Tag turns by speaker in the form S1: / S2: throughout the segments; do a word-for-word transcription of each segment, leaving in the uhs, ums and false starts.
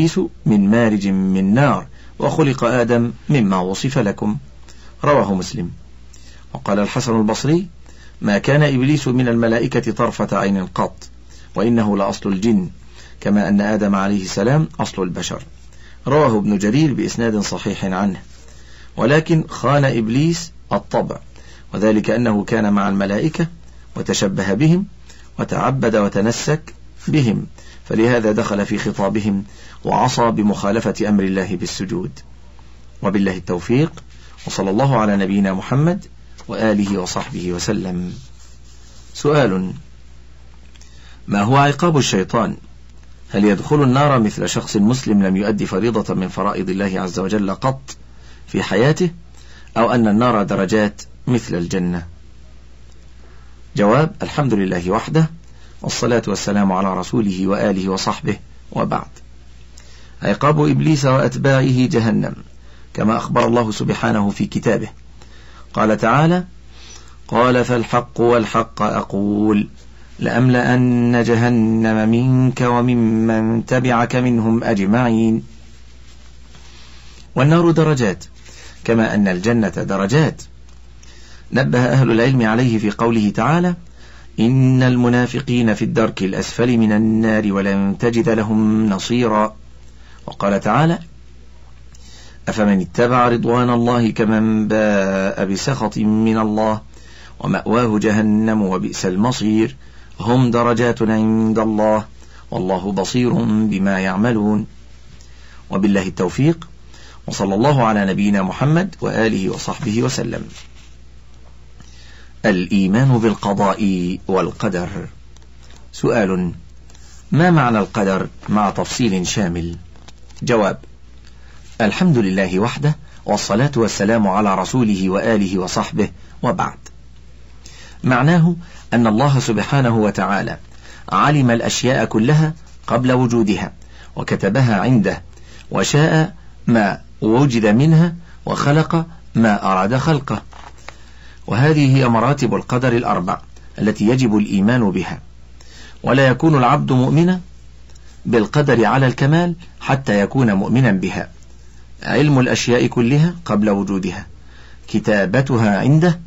S1: إبليس من مارج من نار وخلق آدم مما وصف لكم. رواه مسلم. وقال الحسن البصري: ما كان إبليس من الملائكة طرفة عين قط، وإنه لأصل الجن، كما أن آدم عليه السلام أصل البشر. رواه ابن جرير بإسناد صحيح عنه. ولكن خان إبليس الطبع، وذلك أنه كان مع الملائكة وتشبه بهم وتعبد وتنسك بهم، فلهذا دخل في خطابهم وعصى بمخالفة أمر الله بالسجود. وبالله التوفيق، وصلى الله على نبينا محمد وآله وصحبه وسلم. سؤال: ما هو عقاب الشيطان؟ هل يدخل النار مثل شخص مسلم لم يؤدي فريضة من فرائض الله عز وجل قط في حياته، أو أن النار درجات مثل الجنة؟ جواب: الحمد لله وحده، والصلاة والسلام على رسوله وآله وصحبه، وبعد. عقاب إبليس وأتباعه جهنم، كما أخبر الله سبحانه في كتابه. قال تعالى: قال فالحق والحق أقول لأملأن جهنم منك وممن تبعك منهم أجمعين. والنار درجات، كما أن الجنة درجات. نبه أهل العلم عليه في قوله تعالى: إن المنافقين في الدرك الأسفل من النار ولن تجد لهم نصيرا. وقال تعالى: أفمن اتبع رضوان الله كمن باء بسخط من الله ومأواه جهنم وبئس المصير، هم درجات عند الله والله بصير بما يعملون. وبالله التوفيق، وصلى الله على نبينا محمد وآله وصحبه وسلم. الإيمان بالقضاء والقدر. سؤال: ما معنى القدر مع تفصيل شامل؟ جواب: الحمد لله وحده، والصلاة والسلام على رسوله وآله وصحبه، وبعد. معناه أن الله سبحانه وتعالى علم الأشياء كلها قبل وجودها وكتبها عنده، وشاء ما وجد منها وخلق ما أراد خلقه. وهذه هي مراتب القدر الأربع التي يجب الإيمان بها. ولا يكون العبد مؤمنا بالقدر على الكمال حتى يكون مؤمنا بها: علم الأشياء كلها قبل وجودها، كتابتها عنده،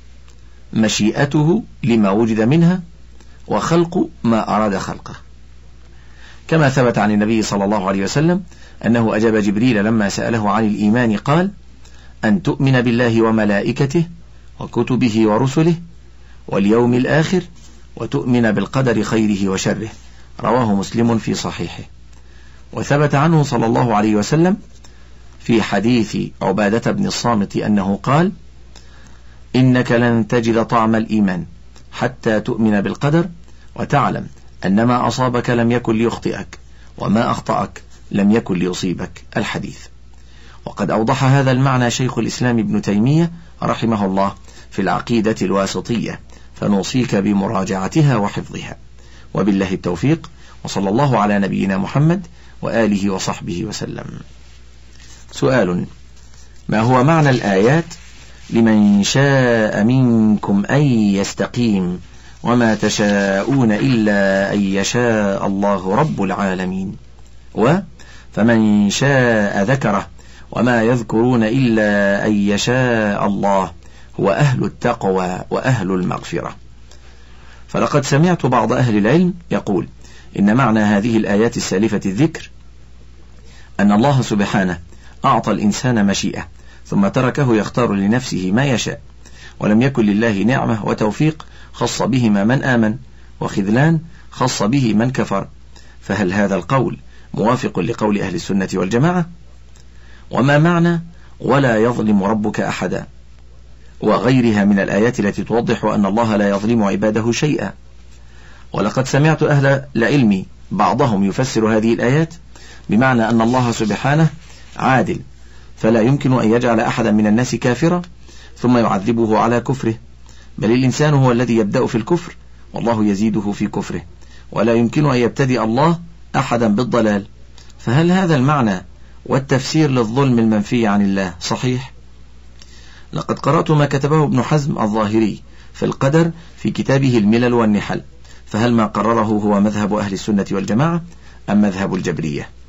S1: مشيئته لما وجد منها، وخلق ما أراد خلقه. كما ثبت عن النبي صلى الله عليه وسلم أنه أجاب جبريل لما سأله عن الإيمان قال: أن تؤمن بالله وملائكته وكتبه ورسله واليوم الآخر وتؤمن بالقدر خيره وشره. رواه مسلم في صحيحه. وثبت عنه صلى الله عليه وسلم في حديث عبادة بن الصامت أنه قال: إنك لن تجد طعم الإيمان حتى تؤمن بالقدر وتعلم أن ما أصابك لم يكن ليخطئك وما أخطأك لم يكن ليصيبك. الحديث. وقد أوضح هذا المعنى شيخ الإسلام ابن تيمية رحمه الله في العقيدة الواسطية، فنوصيك بمراجعتها وحفظها. وبالله التوفيق، وصلى الله على نبينا محمد وآله وصحبه وسلم. سؤال: ما هو معنى الآيات لمن شاء منكم أن يستقيم وما تشاءون إلا أن يشاء الله رب العالمين، وفمن شاء ذكره وما يذكرون إلا أن يشاء الله هو أهل التقوى وأهل المغفرة؟ فلقد سمعت بعض أهل العلم يقول إن معنى هذه الآيات السالفة الذكر أن الله سبحانه أعطى الإنسان مشيئة ثم تركه يختار لنفسه ما يشاء، ولم يكن لله نعمة وتوفيق خص بهما من آمن، وخذلان خص به من كفر. فهل هذا القول موافق لقول أهل السنة والجماعة؟ وما معنى ولا يظلم ربك أحدا وغيرها من الآيات التي توضح أن الله لا يظلم عباده شيئا؟ ولقد سمعت أهل العلم بعضهم يفسر هذه الآيات بمعنى أن الله سبحانه عادل، فلا يمكن أن يجعل أحدا من الناس كافرا ثم يعذبه على كفره، بل الإنسان هو الذي يبدأ في الكفر والله يزيده في كفره، ولا يمكن أن يبتدئ الله أحدا بالضلال. فهل هذا المعنى والتفسير للظلم المنفي عن الله صحيح؟ لقد قرأت ما كتبه ابن حزم الظاهري في القدر في كتابه الملل والنحل، فهل ما قرره هو مذهب أهل السنة والجماعة أم مذهب الجبرية؟